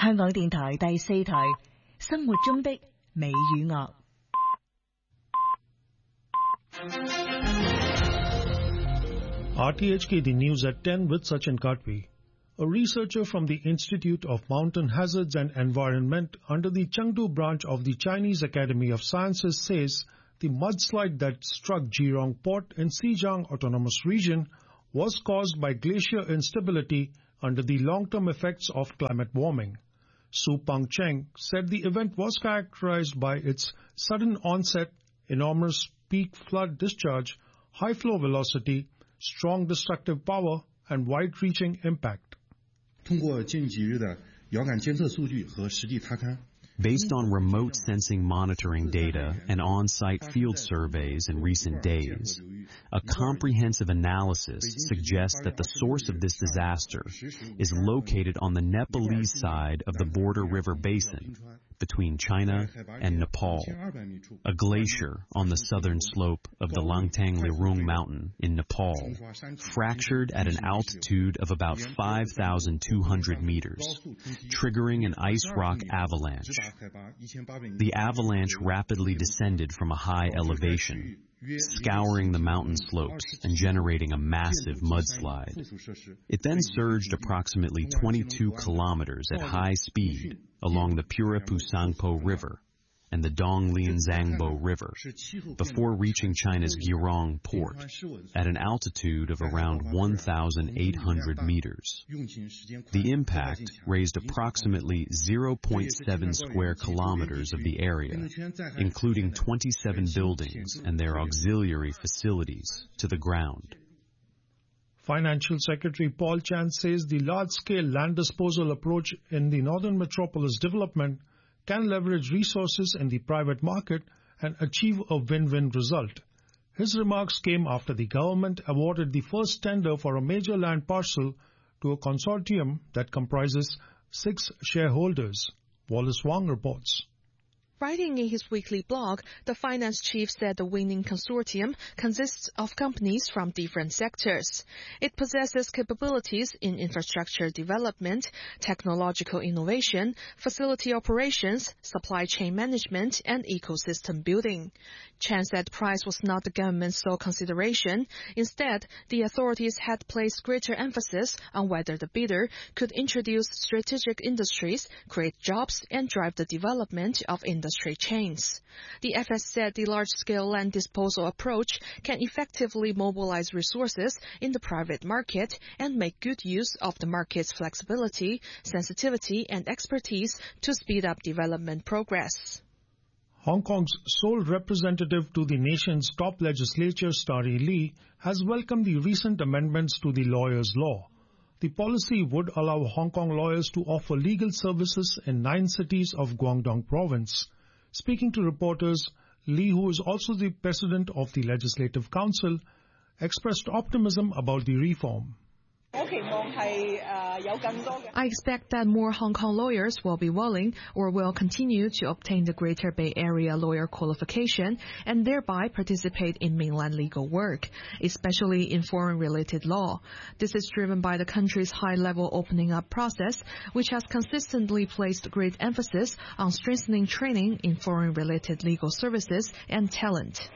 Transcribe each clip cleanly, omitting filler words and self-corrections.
香港電台第4台生活中的美與樂。 RTHK The News at 10 with Sachin Katwi. A researcher from the Institute of Mountain Hazards and Environment under the Chengdu branch of the Chinese Academy of Sciences says the mudslide that struck Jirong Port in Xizang Autonomous Region was caused by glacier instability under the long-term effects of climate warming. Su Peng Cheng said the event was characterized by its sudden onset, enormous peak flood discharge, high flow velocity, strong destructive power, and wide-reaching impact. 通过近几日的遥感监测数据和实地踏勘 Based on remote sensing monitoring data and on-site field surveys in recent days, a comprehensive analysis suggests that the source of this disaster is located on the Nepalese side of the border river basin between China and Nepal. A glacier on the southern slope of the Langtang Lirung mountain in Nepal fractured at an altitude of about 5,200 meters, triggering an ice rock avalanche. The avalanche rapidly descended from a high elevation, scouring the mountain slopes and generating a massive mudslide. It then surged approximately 22 kilometers at high speed along the Puripusangpo River and the Donglian-Zangbo River before reaching China's Girong port at an altitude of around 1,800 meters. The impact raised approximately 0.7 square kilometers of the area, including 27 buildings and their auxiliary facilities, to the ground. Financial Secretary Paul Chan says the large-scale land disposal approach in the Northern Metropolis development can leverage resources in the private market and achieve a win-win result. His remarks came after the government awarded the first tender for a major land parcel to a consortium that comprises 6 shareholders. Wallace Wang reports. Writing in his weekly blog, the finance chief said the winning consortium consists of companies from different sectors. It possesses capabilities in infrastructure development, technological innovation, facility operations, supply chain management, and ecosystem building. Chan said price was not the government's sole consideration. Instead, the authorities had placed greater emphasis on whether the bidder could introduce strategic industries, create jobs, and drive the development of industry chains. The FS said the large-scale land disposal approach can effectively mobilize resources in the private market and make good use of the market's flexibility, sensitivity, and expertise to speed up development progress. Hong Kong's sole representative to the nation's top legislature, Starry Lee, has welcomed the recent amendments to the lawyers' law. The policy would allow Hong Kong lawyers to offer legal services in 9 cities of Guangdong province. Speaking to reporters, Lee, who is also the president of the Legislative Council, expressed optimism about the reform. I expect that more Hong Kong lawyers will be willing or will continue to obtain the Greater Bay Area lawyer qualification and thereby participate in mainland legal work, especially in foreign-related law. This is driven by the country's high-level opening up process, which has consistently placed great emphasis on strengthening training in foreign-related legal services and talent.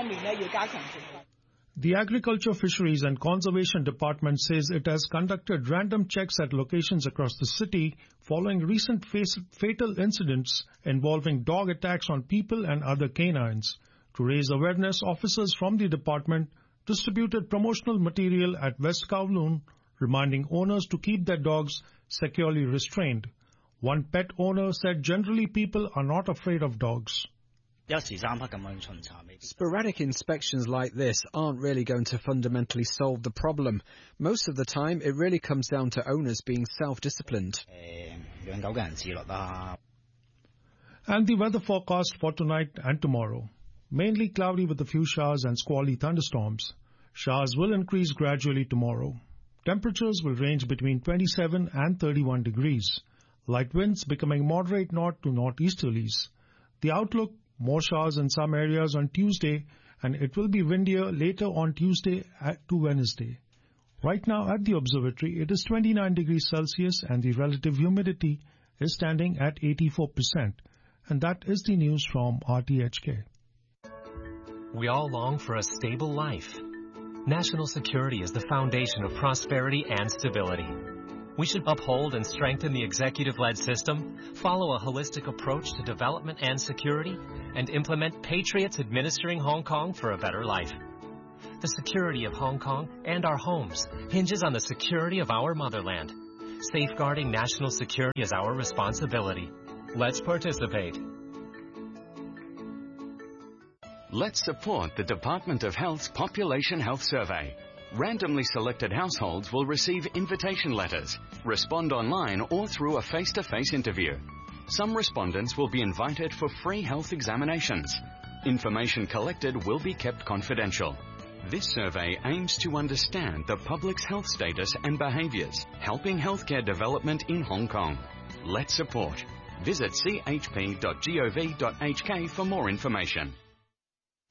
The Agriculture, Fisheries and Conservation Department says it has conducted random checks at locations across the city following recent fatal incidents involving dog attacks on people and other canines. To raise awareness, officers from the department distributed promotional material at West Kowloon, reminding owners to keep their dogs securely restrained. One pet owner said generally people are not afraid of dogs. Sporadic inspections like this aren't really going to fundamentally solve the problem. Most of the time, it really comes down to owners being self-disciplined. And the weather forecast for tonight and tomorrow. Mainly cloudy with a few showers and squally thunderstorms. Showers will increase gradually tomorrow. Temperatures will range between 27 and 31 degrees. Light winds becoming moderate north to northeasterlies. The outlook: more showers in some areas on Tuesday, and it will be windier later on Tuesday to Wednesday. Right now at the observatory, it is 29 degrees Celsius and the relative humidity is standing at 84%. And that is the news from RTHK. We all long for a stable life. National security is the foundation of prosperity and stability. We should uphold and strengthen the executive-led system, follow a holistic approach to development and security, and implement patriots administering Hong Kong for a better life. The security of Hong Kong and our homes hinges on the security of our motherland. Safeguarding national security is our responsibility. Let's participate. Let's support the Department of Health's Population Health Survey. Randomly selected households will receive invitation letters, respond online or through a face-to-face interview. Some respondents will be invited for free health examinations. Information collected will be kept confidential. This survey aims to understand the public's health status and behaviours, helping healthcare development in Hong Kong. Let's support. Visit chp.gov.hk for more information.